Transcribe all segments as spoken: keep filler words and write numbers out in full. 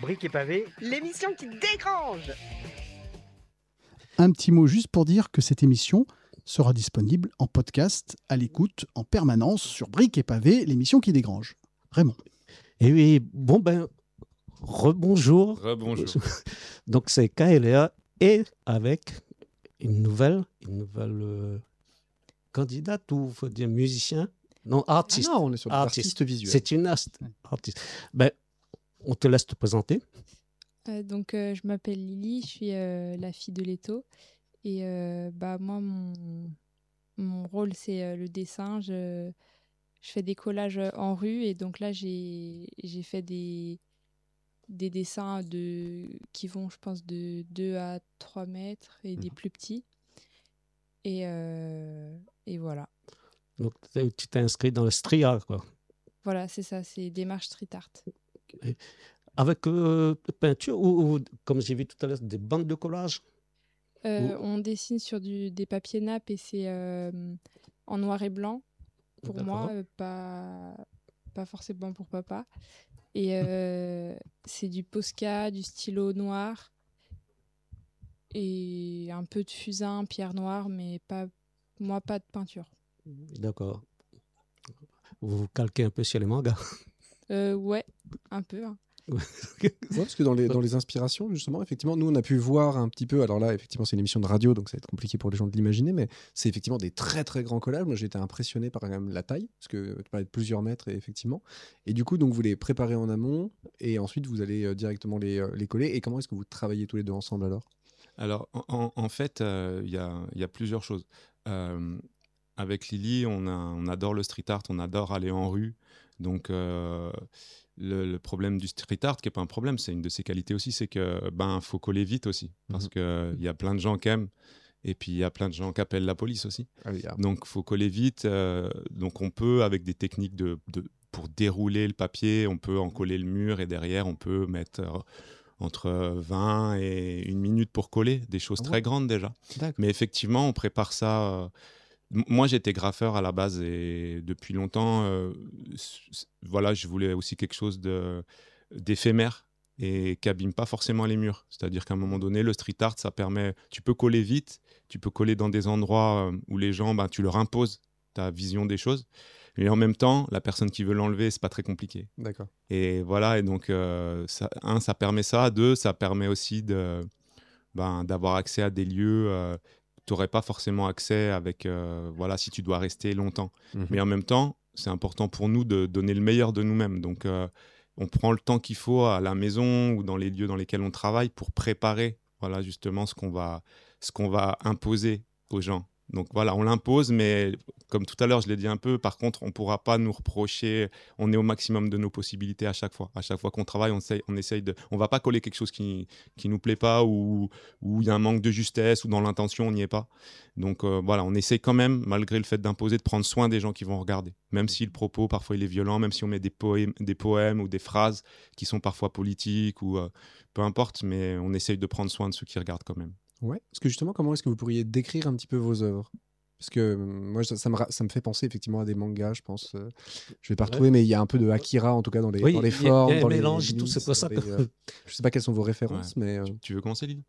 Briques et pavés, l'émission qui dégrange. Un petit mot juste pour dire que cette émission sera disponible en podcast, à l'écoute, en permanence sur Briques et pavés, l'émission qui dégrange. Raymond. Et oui, bon ben, rebonjour. Rebonjour. Donc c'est K L A et avec une nouvelle, une nouvelle euh, candidate ou faut dire musicien. Non, artiste. Ah non, on est sur l'artiste visuel. C'est une ast- artiste. Ben, on te laisse te présenter. Euh, donc, euh, je m'appelle Lily, je suis euh, la fille de Leto. Et euh, bah, moi, mon, mon rôle, c'est euh, le dessin. Je, je fais des collages en rue. Et donc là, j'ai, j'ai fait des, des dessins de, qui vont, je pense, de deux à trois mètres et des plus petits. Et, euh, et voilà. Donc, tu t'es inscrit dans le street art, quoi. Voilà, c'est ça, c'est démarche street art. Et avec euh, peinture ou, ou, comme j'ai vu tout à l'heure, des bandes de collage euh, ou... On dessine sur du, des papiers nappes et c'est euh, en noir et blanc. Pour D'accord. moi, euh, pas, pas forcément pour papa. Et euh, c'est du Posca, du stylo noir et un peu de fusain, pierre noire, mais pas, moi, pas de peinture. D'accord. Vous vous calquez un peu sur les mangas? euh, Ouais, un peu. Hein. Ouais, parce que dans les, dans les inspirations, justement, effectivement, nous, on a pu voir un petit peu, alors là, effectivement, c'est une émission de radio, donc ça va être compliqué pour les gens de l'imaginer, mais c'est effectivement des très, très grands collages. Moi, j'ai été impressionné par quand même la taille, parce que tu parlais de plusieurs mètres, et effectivement. Et du coup, donc, vous les préparez en amont, et ensuite, vous allez euh, directement les, euh, les coller. Et comment est-ce que vous travaillez tous les deux ensemble, alors? Alors, en, en fait, il euh, y, a, y a plusieurs choses. Euh, avec Lily, on, a, on adore le street art, on adore aller en rue. Donc, euh, le, le problème du street art, qui n'est pas un problème, c'est une de ses qualités aussi, c'est que ben faut coller vite aussi. Parce qu'il mmh. y a plein de gens qui aiment, et puis il y a plein de gens qui appellent la police aussi. Ah oui, ah. Donc, il faut coller vite. Euh, donc, on peut, avec des techniques de, de, pour dérouler le papier, on peut en coller le mur, et derrière, on peut mettre... Euh, entre vingt et une minute pour coller, des choses ah ouais. très grandes déjà. D'accord. Mais effectivement, on prépare ça. Euh... Moi, j'étais graffeur à la base et depuis longtemps, euh, voilà, je voulais aussi quelque chose de, d'éphémère et qui n'abîme pas forcément les murs. C'est-à-dire qu'à un moment donné, le street art, ça permet... Tu peux coller vite, tu peux coller dans des endroits où les gens, ben, tu leur imposes ta vision des choses. Mais en même temps, la personne qui veut l'enlever, c'est pas très compliqué. D'accord. Et voilà, et donc, euh, ça, un, ça permet ça. Deux, ça permet aussi de, ben, d'avoir accès à des lieux euh, que tu n'aurais pas forcément accès avec, euh, voilà, si tu dois rester longtemps. Mmh. Mais en même temps, c'est important pour nous de donner le meilleur de nous-mêmes. Donc, euh, on prend le temps qu'il faut à la maison ou dans les lieux dans lesquels on travaille pour préparer, voilà, justement, ce qu'on va, ce qu'on va imposer aux gens. Donc voilà, on l'impose, mais comme tout à l'heure, je l'ai dit un peu, par contre, on ne pourra pas nous reprocher, on est au maximum de nos possibilités à chaque fois. À chaque fois qu'on travaille, on essaye, on essaye de... On ne va pas coller quelque chose qui ne nous plaît pas ou où il y a un manque de justesse ou dans l'intention, on n'y est pas. Donc euh, voilà, on essaye quand même, malgré le fait d'imposer, de prendre soin des gens qui vont regarder. Même si le propos, parfois, il est violent, même si on met des poèmes, des poèmes ou des phrases qui sont parfois politiques ou euh, peu importe, mais on essaye de prendre soin de ceux qui regardent quand même. Ouais, parce que justement, comment est-ce que vous pourriez décrire un petit peu vos œuvres? Parce que euh, moi, ça, ça, me, ça me fait penser effectivement à des mangas, je pense. Euh, je vais pas retrouver, ouais. mais il y a un peu de Akira, en tout cas, dans les, oui, dans les formes. Il y a un dans mélange les et tout, c'est pour ça que... Euh, je sais pas quelles sont vos références, ouais. mais... Euh... Tu, tu veux commencer, Lily?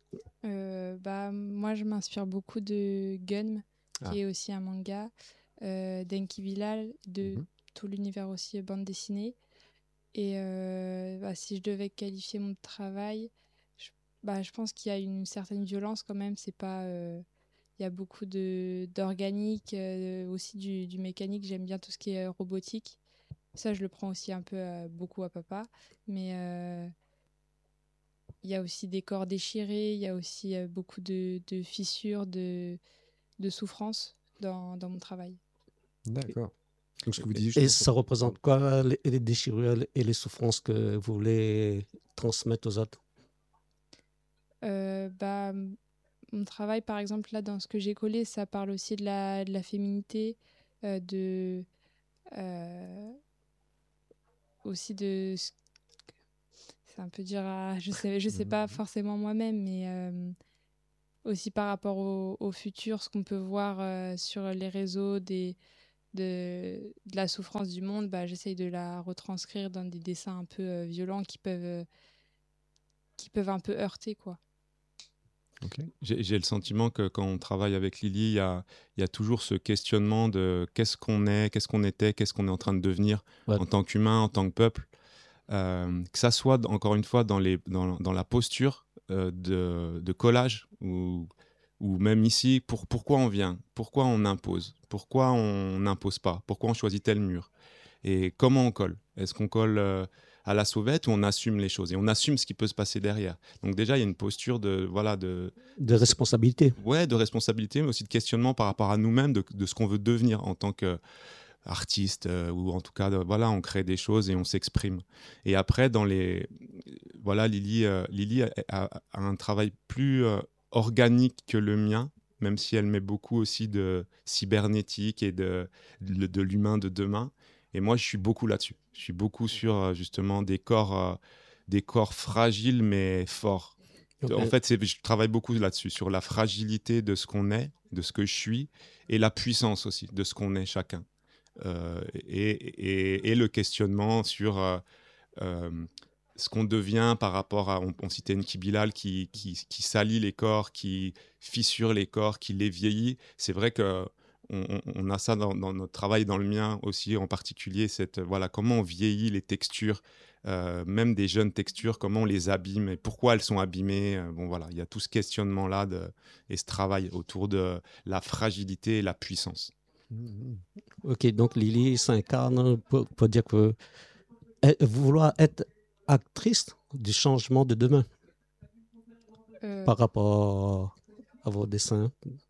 euh, bah, Moi, je m'inspire beaucoup de Gun, qui ah. est aussi un manga, euh, d'Enki Bilal, de mm-hmm. tout l'univers aussi bande dessinée. Et euh, bah, si je devais qualifier mon travail... Bah, je pense qu'il y a une certaine violence quand même. C'est pas, euh, il y a beaucoup de, d'organique, euh, aussi du, du mécanique. J'aime bien tout ce qui est robotique. Ça, je le prends aussi un peu euh, beaucoup à papa. Mais euh, il y a aussi des corps déchirés. Il y a aussi euh, beaucoup de, de fissures, de, de souffrances dans, dans mon travail. D'accord. Donc, ce que vous dites, et ça représente quoi, les, les déchirures et les souffrances que vous voulez transmettre aux autres? Euh, bah, mon travail, par exemple, là, dans ce que j'ai collé, ça parle aussi de la, de la féminité, euh, de, euh, aussi de... C'est un peu dur à... Je sais, je sais pas forcément moi-même, mais euh, aussi par rapport au, au futur, ce qu'on peut voir euh, sur les réseaux des, de, de la souffrance du monde, bah, j'essaye de la retranscrire dans des dessins un peu euh, violents qui peuvent... Euh, qui peuvent un peu heurter, quoi. Okay. J'ai, j'ai le sentiment que quand on travaille avec Lily, il y a, il y a toujours ce questionnement de qu'est-ce qu'on est, qu'est-ce qu'on était, qu'est-ce qu'on est en train de devenir ouais. en tant qu'humain, en tant que peuple. Euh, que ça soit, encore une fois, dans, les, dans, dans la posture euh, de, de collage ou, ou même ici, pour, pourquoi on vient, pourquoi on impose, pourquoi on n'impose pas, pourquoi on choisit tel mur et comment on colle. Est-ce qu'on colle euh, à la sauvette ou on assume les choses et on assume ce qui peut se passer derrière. Donc déjà, il y a une posture de, voilà, de, de responsabilité. Ouais, de responsabilité, mais aussi de questionnement par rapport à nous-mêmes, de, de ce qu'on veut devenir en tant qu'artiste, euh, ou en tout cas, de, voilà, on crée des choses et on s'exprime. Et après, dans les... Voilà, Lily, euh, Lily a, a, a un travail plus euh, organique que le mien, même si elle met beaucoup aussi de cybernétique et de, de, de l'humain de demain. Et moi, je suis beaucoup là-dessus. Je suis beaucoup sur, justement, des corps, euh, des corps fragiles, mais forts. Okay. En fait, c'est, je travaille beaucoup là-dessus, sur la fragilité de ce qu'on est, de ce que je suis, et la puissance aussi de ce qu'on est chacun. Euh, et, et, et le questionnement sur euh, euh, ce qu'on devient par rapport à... On, on citait Enki Bilal qui, qui, qui salit les corps, qui fissure les corps, qui les vieillit. C'est vrai que On, on a ça dans, dans notre travail, dans le mien aussi en particulier, cette, voilà, comment on vieillit les textures, euh, même des jeunes textures, comment on les abîme et pourquoi elles sont abîmées. Euh, bon, voilà, il y a tout ce questionnement-là de, et ce travail autour de la fragilité et la puissance. Mmh. Ok, donc Lily s'incarne pour, pour dire que vouloir être actrice du changement de demain euh... par rapport à vos dessins.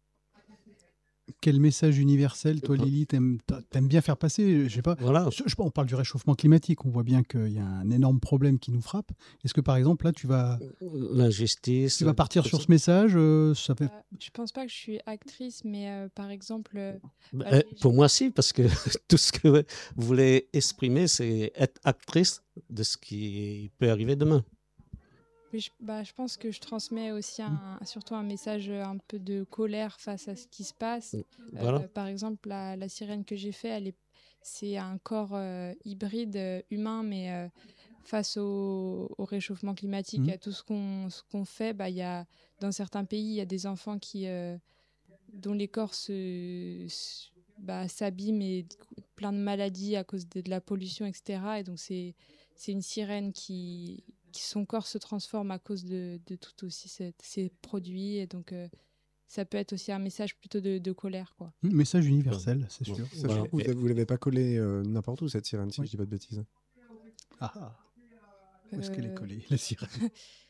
Quel message universel, toi, Lily, t'aimes, t'aimes bien faire passer? Je sais pas. Voilà. Je, je, on parle du réchauffement climatique. On voit bien qu'il y a un énorme problème qui nous frappe. Est-ce que, par exemple, là, tu vas... L'injustice. Tu vas partir sur ce message euh, ça fait... euh, Je pense pas que je suis actrice, mais euh, par exemple... Euh, bah, euh, pour moi, si, parce que tout ce que vous voulez exprimer, c'est être actrice de ce qui peut arriver demain. Je, bah, je pense que je transmets aussi un, surtout un message un peu de colère face à ce qui se passe. Voilà. Euh, par exemple, la, la sirène que j'ai faite, elle est, c'est un corps euh, hybride euh, humain, mais euh, face au, au réchauffement climatique, mmh. à tout ce qu'on, ce qu'on fait, bah, y a, dans certains pays, il y a des enfants qui, euh, dont les corps se, se, bah, s'abîment et plein de maladies à cause de, de la pollution, et cetera. Et donc, c'est, c'est une sirène qui... son corps se transforme à cause de, de tout aussi cette, ces produits et donc euh, ça peut être aussi un message plutôt de, de colère, quoi. Mmh, message universel, c'est sûr. Ouais. Voilà. Vous, vous l'avez pas collé euh, n'importe où cette sirène, si oui. je dis pas de bêtises. Ah, où est-ce euh... qu'elle est collée, la sirène?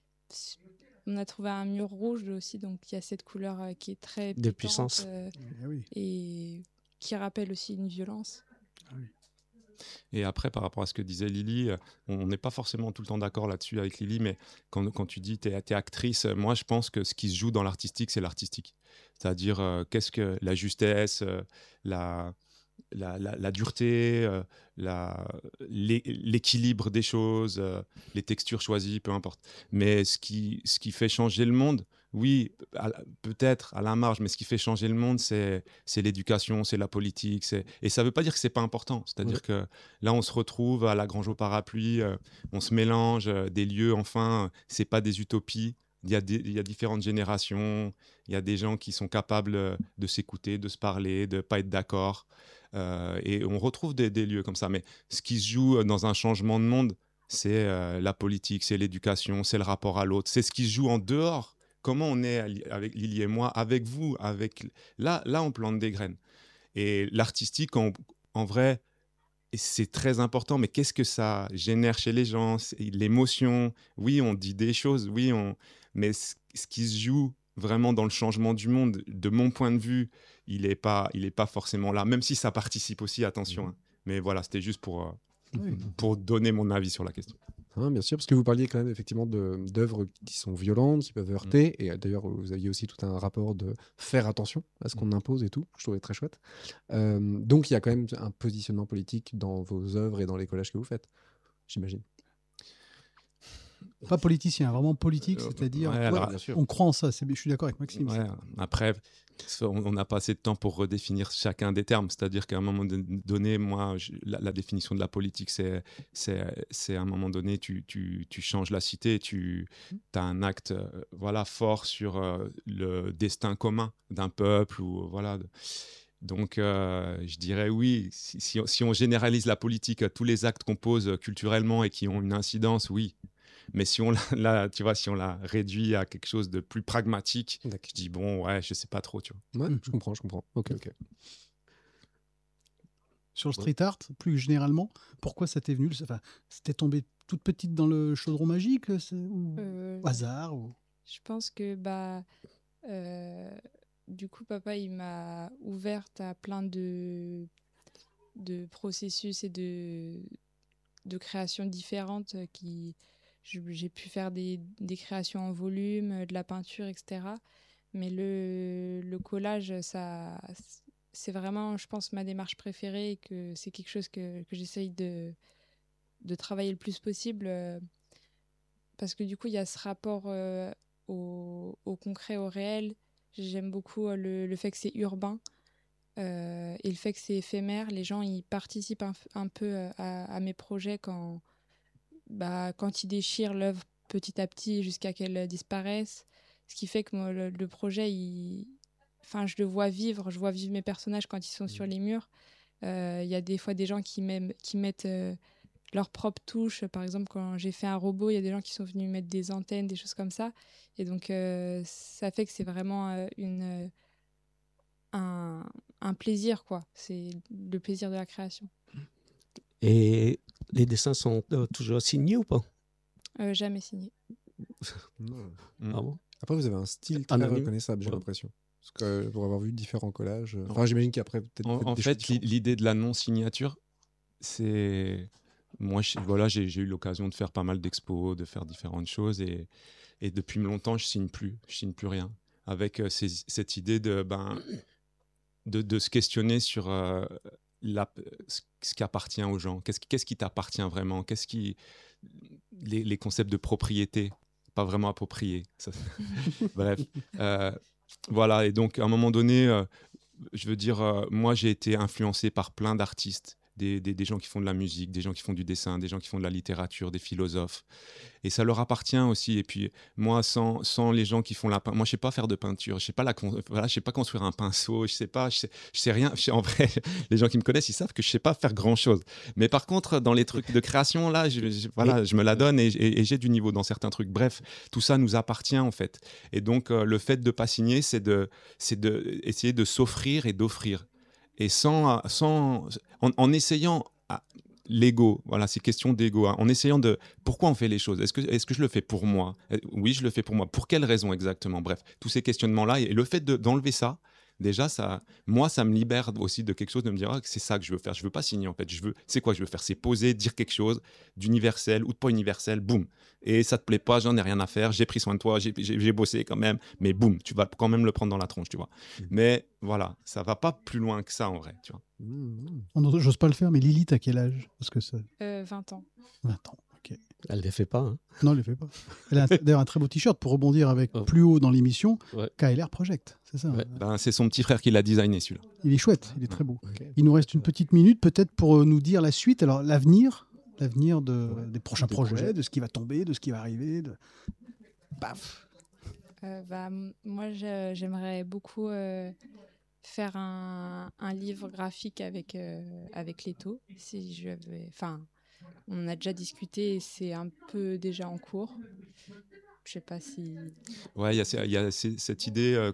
On a trouvé un mur rouge aussi, donc il y a cette couleur euh, qui est très de puissance euh, ah, oui. et qui rappelle aussi une violence. Ah, oui. Et après, par rapport à ce que disait Lily, on n'est pas forcément tout le temps d'accord là-dessus avec Lily, mais quand, quand tu dis tu es actrice, moi je pense que ce qui se joue dans l'artistique, c'est l'artistique. C'est-à-dire euh, qu'est-ce que la justesse, euh, la, la, la, la dureté, euh, la, l'é, l'équilibre des choses, euh, les textures choisies, peu importe. Mais ce qui, ce qui fait changer le monde, oui, à, peut-être à la marge, mais ce qui fait changer le monde, c'est, c'est l'éducation, c'est la politique. C'est... Et ça ne veut pas dire que ce n'est pas important. C'est-à-dire ouais. que là, on se retrouve à la Grange au Parapluie, euh, on se mélange, euh, des lieux, enfin, ce n'est pas des utopies. Il y, a des, il y a différentes générations, il y a des gens qui sont capables de s'écouter, de se parler, de ne pas être d'accord. Euh, et on retrouve des, des lieux comme ça. Mais ce qui se joue dans un changement de monde, c'est euh, la politique, c'est l'éducation, c'est le rapport à l'autre. C'est ce qui se joue en dehors. Comment on est avec Lily et moi, avec vous, avec... Là, là, on plante des graines. Et l'artistique, en, en vrai, c'est très important. Mais qu'est-ce que ça génère chez les gens? C'est l'émotion. Oui, on dit des choses. Oui, on... mais ce, ce qui se joue vraiment dans le changement du monde, de mon point de vue, il n'est pas, il est pas forcément là. Même si ça participe aussi, attention. Mmh. Hein. Mais voilà, c'était juste pour, euh, oui. pour donner mon avis sur la question. Hein, bien sûr, parce que vous parliez quand même effectivement de, d'œuvres qui sont violentes, qui peuvent heurter, mmh. et d'ailleurs vous aviez aussi tout un rapport de faire attention à ce qu'on impose et tout, je trouvais très chouette. Euh, donc il y a quand même un positionnement politique dans vos œuvres et dans les collages que vous faites, j'imagine. Pas politicien, vraiment politique, Euh, c'est-à-dire ouais, ouais, alors, bien sûr. on croit en ça. C'est, je suis d'accord avec Maxime. Ouais, après, on n'a pas assez de temps pour redéfinir chacun des termes. C'est-à-dire qu'à un moment donné, moi, je- la, la définition de la politique, c'est, c'est, c'est à un moment donné, tu, tu, tu changes la cité, tu as un acte euh, voilà, fort sur euh, le destin commun d'un peuple. Ou, voilà. Donc, euh, je dirais oui, si, si, on, si on généralise la politique à tous les actes qu'on pose culturellement et qui ont une incidence, oui. Mais si on la, la- tu vois, si on la réduit à quelque chose de plus pragmatique, D'accord. je dis bon, ouais, je sais pas trop, tu vois. Ouais, Mm. je comprends, je comprends. Ok, ok. Sur le street art, plus généralement, pourquoi ça t'est venu? Enfin, c'était tombé toute petite dans le chaudron magique c'est- ou Euh, au hasard ou... Je pense que bah euh, du coup papa il m'a ouverte à plein de de processus et de de créations différentes euh, qui je- j'ai pu faire des, des créations en volume, euh, de la peinture, et cetera. Mais le, le collage, ça c'est vraiment, je pense, ma démarche préférée et que c'est quelque chose que, que j'essaye de, de travailler le plus possible euh, parce que du coup, il y a ce rapport euh, au, au concret, au réel. J'aime beaucoup euh, le, le fait que c'est urbain euh, et le fait que c'est éphémère. Les gens, ils participent un, un peu euh, à, à mes projets quand, bah, quand ils déchirent l'œuvre petit à petit jusqu'à qu'elle disparaisse. Ce qui fait que moi, le, le projet, il... enfin, je le vois vivre. Je vois vivre mes personnages quand ils sont mmh. sur les murs. Il euh, y a des fois des gens qui, qui mettent... Euh, leur propre touche. Par exemple, quand j'ai fait un robot, il y a des gens qui sont venus mettre des antennes, des choses comme ça. Et donc, euh, ça fait que c'est vraiment euh, une, euh, un, un plaisir, quoi. C'est le plaisir de la création. Et les dessins sont euh, toujours signés ou pas? euh, Jamais signés. Non. Ah bon? Après, vous avez un style très Anonyme. reconnaissable, j'ai Ouais. l'impression. Parce que pour avoir vu différents collages... Enfin, j'imagine qu'après, peut-être... En, peut-être en des fait, choses différentes. l'idée de la non-signature, c'est... Moi, je, voilà, j'ai, j'ai eu l'occasion de faire pas mal d'expos, de faire différentes choses. Et, et depuis longtemps, je ne signe plus. Je signe plus rien. Avec euh, ces, cette idée de, ben, de, de se questionner sur euh, la, ce, ce qui appartient aux gens. Qu'est-ce, qu'est-ce qui t'appartient vraiment? Qu'est-ce qui... Les, les concepts de propriété, pas vraiment approprié. Ça, bref. Euh, voilà. Et donc, à un moment donné... Euh, je veux dire, euh, moi, j'ai été influencé par plein d'artistes, des, des, des gens qui font de la musique, des gens qui font du dessin, des gens qui font de la littérature, des philosophes. Et ça leur appartient aussi. Et puis, moi, sans, sans les gens qui font la peinture, moi, je ne sais pas faire de peinture, je ne sais, pas la con... voilà, je sais pas construire un pinceau, je ne sais pas, je sais, je sais rien. Je sais, en vrai, les gens qui me connaissent, ils savent que je ne sais pas faire grand-chose. Mais par contre, dans les trucs de création, là, je, je, voilà, je me la donne et, et, et j'ai du niveau dans certains trucs. Bref, tout ça nous appartient, en fait. Et donc, euh, le fait de ne pas signer, c'est de, c'est de essayer de s'offrir et d'offrir. Et sans, sans, en, en essayant à, l'ego, voilà, c'est question d'ego, hein, en essayant de pourquoi on fait les choses. Est-ce que, est-ce que je le fais pour moi? Oui, je le fais pour moi. Pour quelle raison exactement? Bref, tous ces questionnements-là et le fait de, d'enlever ça, déjà, ça, moi, ça me libère aussi de quelque chose, de me dire ah, c'est ça que je veux faire. Je veux pas signer en fait. Je veux, c'est quoi que je veux faire? C'est poser, dire quelque chose d'universel ou de pas universel. Boum. Et ça te plaît pas, j'en ai rien à faire. J'ai pris soin de toi, j'ai, j'ai, j'ai bossé quand même. Mais boum, tu vas quand même le prendre dans la tronche, tu vois. Mmh. Mais voilà, ça va pas plus loin que ça en vrai, tu vois. Mmh. J'ose pas le faire, mais Lily, t'as quel âge? Parce que ça... euh, vingt ans. vingt ans. Okay. Elle ne les fait pas. Hein. Non, elle ne les fait pas. Elle a d'ailleurs un très beau t-shirt pour rebondir avec oh. plus haut dans l'émission. Ouais. K L R Project, c'est ça. Ouais. Hein. Ben, c'est son petit frère qui l'a designé celui-là. Il est chouette, il est très beau. Okay. Il nous reste une petite minute peut-être pour nous dire la suite. Alors l'avenir, l'avenir de, ouais. des prochains des projets, projets, de ce qui va tomber, de ce qui va arriver. De... Paf. Euh, bah, moi, je, j'aimerais beaucoup euh, faire un, un livre graphique avec euh, avec Leto. Si je vais, enfin. On a déjà discuté et c'est un peu déjà en cours. Je sais pas si... Ouais, il y, y a cette idée euh,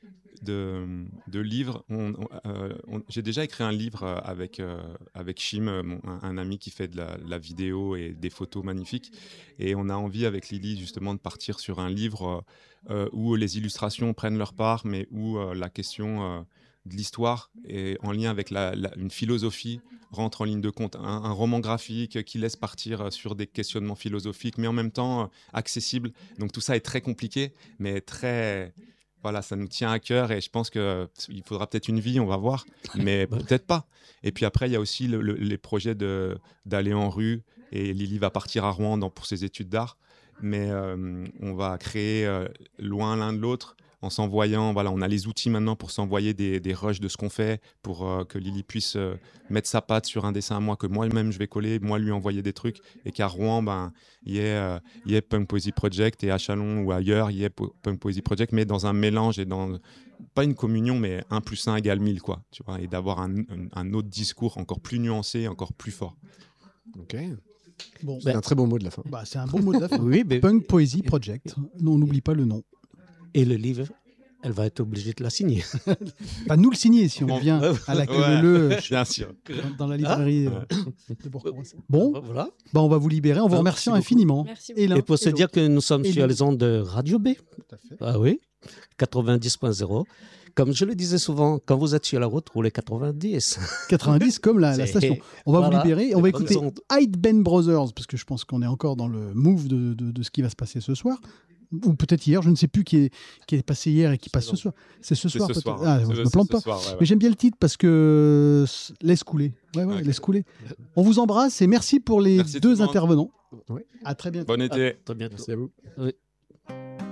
de, de livre. On, on, euh, on, j'ai déjà écrit un livre avec, euh, avec Chim, mon, un, un ami qui fait de la, la vidéo et des photos magnifiques. Et on a envie avec Lily justement de partir sur un livre euh, où les illustrations prennent leur part, mais où euh, la question... Euh, de l'histoire et en lien avec la, la, une philosophie rentre en ligne de compte. Un, un roman graphique qui laisse partir sur des questionnements philosophiques, mais en même temps accessible. Donc tout ça est très compliqué, mais très, voilà, ça nous tient à cœur et je pense qu'il faudra peut-être une vie, on va voir, mais peut-être pas. Et puis après, il y a aussi le, le, les projets de, d'aller en rue et Lily va partir à Rouen dans, pour ses études d'art, mais euh, on va créer euh, loin l'un de l'autre en s'envoyant, voilà, on a les outils maintenant pour s'envoyer des, des rushs de ce qu'on fait, pour euh, que Lily puisse euh, mettre sa patte sur un dessin à moi, que moi-même je vais coller, moi lui envoyer des trucs, et qu'à Rouen, ben, il y ait, euh, il y ait Punk Poesy Project, et à Chalon ou ailleurs, il y ait Po- Punk Poesy Project, mais dans un mélange et dans, pas une communion, mais un plus un égale mille, quoi, tu vois, et d'avoir un, un, un autre discours encore plus nuancé, encore plus fort. Ok. Bon, c'est un très beau mot de la fin. Bah, c'est un beau mot de la fin. Oui, mais... Punk Poesy Project. Non, on n'oublie pas le nom. Et le livre, elle va être obligée de la signer. Pas nous le signer si on vient à la queue leu bien sûr. Dans, dans la librairie ah euh, de Bourg-en-Bresse. Bon, voilà. Bah, on va vous libérer en vous Ah, remerciant merci infiniment. Merci Et, l'un Et pour et se dire que nous sommes Et sur le- les ondes de Radio B. Tout à fait. Ah oui, quatre-vingt-dix point zéro. Comme je le disais souvent, quand vous êtes sur la route, roulez quatre-vingt-dix. quatre-vingt-dix comme la, la C'est- station. On va voilà, vous libérer. On les va bonnes écouter ondes. Hyde Ben Brothers parce que je pense qu'on est encore dans le move de, de, de ce qui va se passer ce soir. Ou peut-être hier, je ne sais plus qui est, qui est passé hier et qui passe ce soir. C'est ce C'est soir, ce peut-être. soir. Ah, ouais. je C'est me plante ce pas. soir, ouais, ouais. Mais j'aime bien le titre parce que s- laisse couler. Ouais, ouais, Ok. laisse couler. On vous embrasse et merci pour les Merci tout deux le monde. intervenants. Ouais. À très bientôt. Bon été. Très bientôt. Merci à vous. Oui.